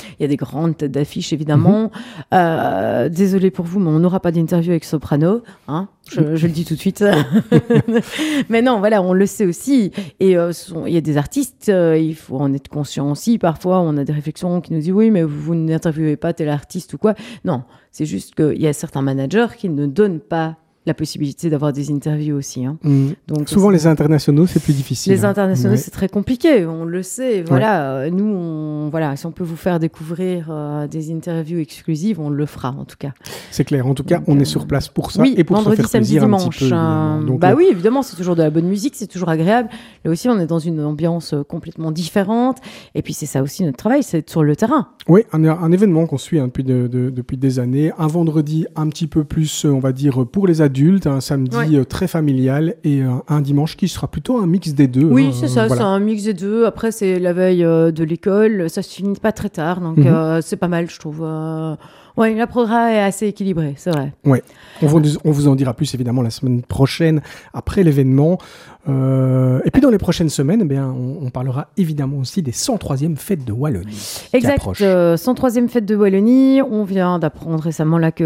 Il y a des grandes têtes d'affiche, évidemment. Désolé pour vous, mais on n'aura pas d'interview avec Soprano. Hein, je le dis tout de suite. Mais non, voilà, on le sait aussi. Et il y a des artistes, il faut en être conscient aussi. Parfois, on a des réflexions qui nous disent oui, mais vous n'interviewez pas tel artiste ou quoi. Non, c'est juste qu'il y a certains managers qui ne donnent pas la possibilité d'avoir des interviews aussi. Hein. Donc, souvent, les internationaux, c'est plus difficile. Les internationaux, c'est très compliqué, on le sait. Voilà, nous, si on peut vous faire découvrir des interviews exclusives, on le fera en tout cas. C'est clair. En tout cas, on est sur place pour ça oui, et pour vendredi, se faire plaisir samedi, un petit peu. Donc, oui, évidemment, c'est toujours de la bonne musique, c'est toujours agréable. Là aussi, on est dans une ambiance complètement différente. Et puis, c'est ça aussi notre travail, c'est être sur le terrain. Oui, un événement qu'on suit depuis des années. Un vendredi un petit peu plus, on va dire, pour les adultes, un samedi très familial et un dimanche qui sera plutôt un mix des deux. Oui, c'est ça, c'est un mix des deux. Après, c'est la veille de l'école, ça se finit pas très tard, donc c'est pas mal, je trouve. Oui, la programme est assez équilibrée, c'est vrai. Oui, on vous en dira plus évidemment la semaine prochaine après l'événement. Et puis dans les prochaines semaines, on parlera évidemment aussi des 103e fêtes de Wallonie. Exact, 103e fête de Wallonie. On vient d'apprendre récemment là que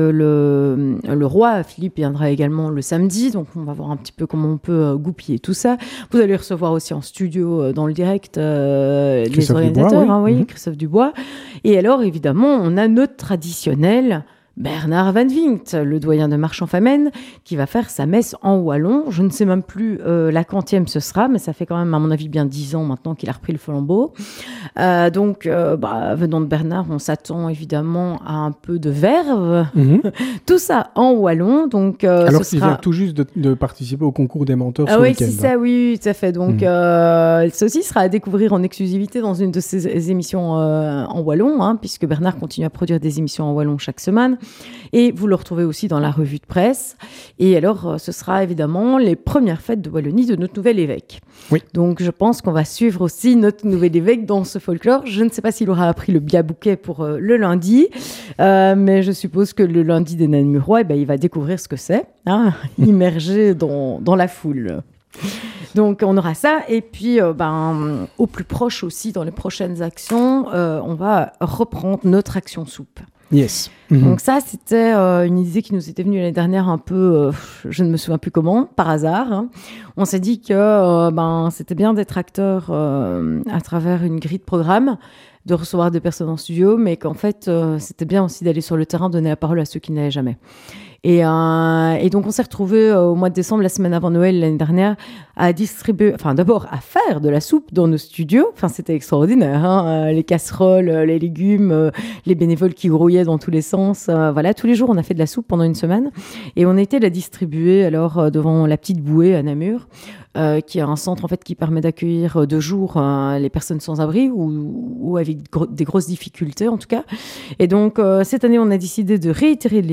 le roi Philippe viendra également le samedi. Donc on va voir un petit peu comment on peut goupiller tout ça. Vous allez recevoir aussi en studio dans le direct les organisateurs, Dubois, oui. Christophe Dubois. Et alors évidemment, on a notre traditionnel Bernard Van Vingt, le doyen de Marchand-Famenne, qui va faire sa messe en wallon. Je ne sais même plus la quantième ce sera, mais ça fait quand même, à mon avis, bien 10 ans maintenant qu'il a repris le flambeau. Donc, venant de Bernard, on s'attend évidemment à un peu de verve. Tout ça en wallon. Donc, alors qu'il vient tout juste de participer au concours des menteurs ce week-end. C'est ça, oui, tout à fait. Donc, ceci sera à découvrir en exclusivité dans une de ses émissions en wallon, puisque Bernard continue à produire des émissions en wallon chaque semaine. Et vous le retrouvez aussi dans la revue de presse. Et alors, ce sera évidemment les premières fêtes de Wallonie de notre nouvel évêque. Oui. Donc, je pense qu'on va suivre aussi notre nouvel évêque dans ce folklore. Je ne sais pas s'il aura appris le biabouquet pour le lundi, mais je suppose que le lundi des Namurois, il va découvrir ce que c'est, immergé dans la foule. Donc, on aura ça. Et puis, au plus proche aussi, dans les prochaines actions, on va reprendre notre action soupe. Yes. Donc ça, c'était une idée qui nous était venue l'année dernière un peu, je ne me souviens plus comment, par hasard. On s'est dit que c'était bien d'être acteur à travers une grille de programme, de recevoir des personnes en studio, mais qu'en fait, c'était bien aussi d'aller sur le terrain, donner la parole à ceux qui n'allaient jamais. Et donc, on s'est retrouvés au mois de décembre, la semaine avant Noël, l'année dernière, à distribuer, d'abord à faire de la soupe dans nos studios. C'était extraordinaire, les casseroles, les légumes, les bénévoles qui grouillaient dans tous les sens. Tous les jours, on a fait de la soupe pendant une semaine. Et on a été la distribuer alors devant la Petite Bouée à Namur, qui est un centre en fait qui permet d'accueillir de jour les personnes sans abri ou avec des grosses difficultés en tout cas. Et donc cette année, on a décidé de réitérer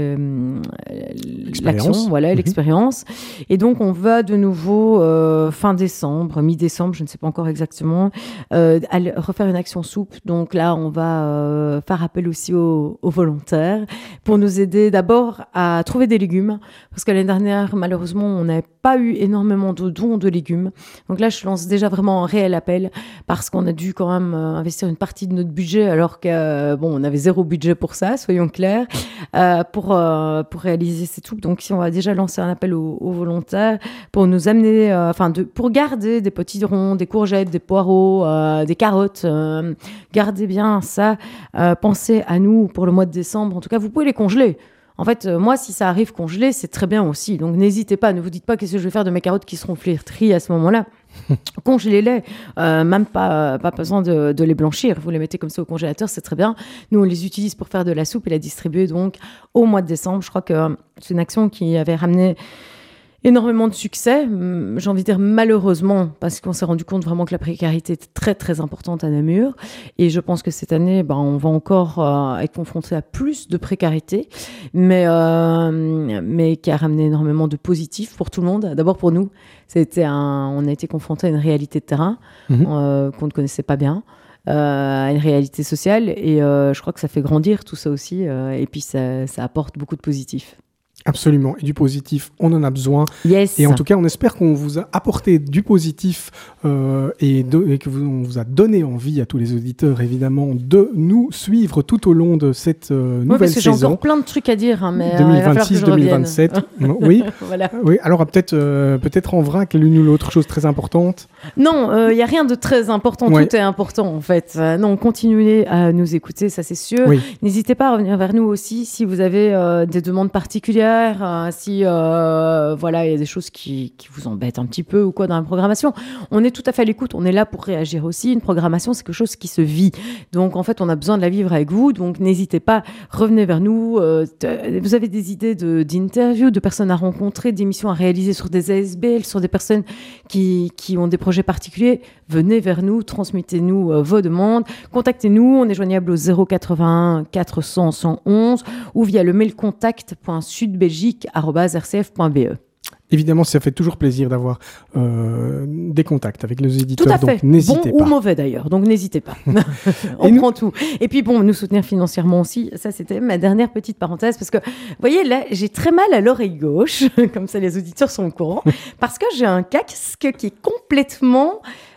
l'action, l'expérience. Et donc on va de nouveau fin décembre, mi-décembre, je ne sais pas encore exactement, refaire une action soupe. Donc là, on va faire appel aussi aux volontaires pour nous aider d'abord à trouver des légumes, parce que l'année dernière, malheureusement, on n'avait pas eu énormément de dons de légumes. Donc là, je lance déjà vraiment un réel appel, parce qu'on a dû quand même investir une partie de notre budget, alors que on avait zéro budget pour ça, soyons clairs, pour réaliser ces soupes. Donc si on va déjà lancer un appel aux volontaires pour nous amener, pour garder des potimarrons, des courgettes, des poireaux, des carottes, gardez bien ça, pensez à nous pour le mois de décembre. En tout cas, vous pouvez les congeler. En fait, moi, si ça arrive congelé, c'est très bien aussi. Donc, n'hésitez pas. Ne vous dites pas qu'est-ce que je vais faire de mes carottes qui seront flétries à ce moment-là. Congélez-les. Même pas besoin de les blanchir. Vous les mettez comme ça au congélateur, c'est très bien. Nous, on les utilise pour faire de la soupe et la distribuer donc au mois de décembre. Je crois que c'est une action qui avait ramené énormément de succès, j'ai envie de dire malheureusement, parce qu'on s'est rendu compte vraiment que la précarité était très très importante à Namur, et je pense que cette année, on va encore être confronté à plus de précarité, mais qui a ramené énormément de positifs pour tout le monde. D'abord pour nous, on a été confronté à une réalité de terrain qu'on ne connaissait pas bien, à une réalité sociale, et je crois que ça fait grandir tout ça aussi, et puis ça apporte beaucoup de positifs. Absolument. Et du positif, on en a besoin. Yes. Et en tout cas, on espère qu'on vous a apporté du positif et que on vous a donné envie à tous les auditeurs, évidemment, de nous suivre tout au long de cette nouvelle parce que saison. J'ai encore plein de trucs à dire, hein, mais 2026-2027. Oui. Voilà. Oui. Alors peut-être en vrac, l'une ou l'autre chose très importante. Non, il n'y a rien de très important. Ouais. Tout est important en fait. Non, continuez à nous écouter, ça c'est sûr. Oui. N'hésitez pas à revenir vers nous aussi si vous avez des demandes particulières. Si il y a des choses qui vous embêtent un petit peu ou quoi dans la programmation, on est tout à fait à l'écoute, on est là pour réagir aussi. Une programmation, c'est quelque chose qui se vit, donc en fait on a besoin de la vivre avec vous, donc n'hésitez pas, revenez vers nous. Vous avez des idées d'interviews, de personnes à rencontrer, d'émissions à réaliser sur des ASBL, sur des personnes qui ont des projets particuliers, venez vers nous, transmettez-nous vos demandes, contactez-nous, on est joignable au 081 400 111 ou via le mail contact.sudbelgique@rcf.be. Évidemment, ça fait toujours plaisir d'avoir des contacts avec les éditeurs, tout à fait. Donc n'hésitez bon pas. Ou mauvais d'ailleurs, donc n'hésitez pas. On prend tout. Et puis nous soutenir financièrement aussi, ça c'était ma dernière petite parenthèse, parce que, vous voyez, là, j'ai très mal à l'oreille gauche, comme ça les auditeurs sont au courant, parce que j'ai un casque qui est complètement...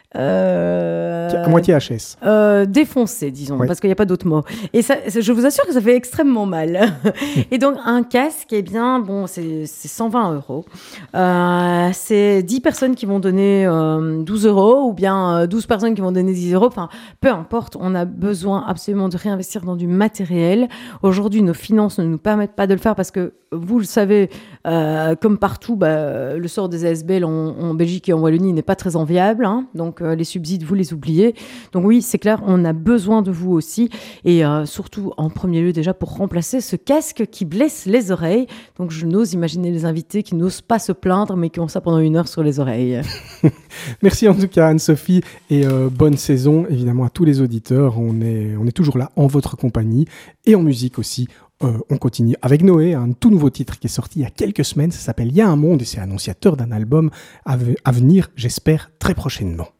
à moitié HS. Défoncé, disons, Oui. parce qu'il n'y a pas d'autre mot. Et ça, je vous assure que ça fait extrêmement mal. Et donc, un casque, eh bien, bon, c'est 120 €. C'est 10 personnes qui vont donner 12 € ou bien 12 personnes qui vont donner 10 €. Enfin, peu importe, on a besoin absolument de réinvestir dans du matériel. Aujourd'hui, nos finances ne nous permettent pas de le faire parce que, vous le savez, comme partout, le sort des ASBL en Belgique et en Wallonie n'est pas très enviable. Hein. Donc, les subsides, vous les oubliez. Donc oui, c'est clair, on a besoin de vous aussi. Et surtout, en premier lieu, déjà, pour remplacer ce casque qui blesse les oreilles. Donc, je n'ose imaginer les invités qui n'osent pas se plaindre, mais qui ont ça pendant 1 heure sur les oreilles. Merci en tout cas, Anne-Sophie, et bonne saison, évidemment, à tous les auditeurs. On est toujours là, en votre compagnie, et en musique aussi. On continue avec Noé, un tout nouveau titre qui est sorti il y a quelques semaines. Ça s'appelle « Il y a un monde » et c'est annonciateur d'un album à venir, j'espère, très prochainement.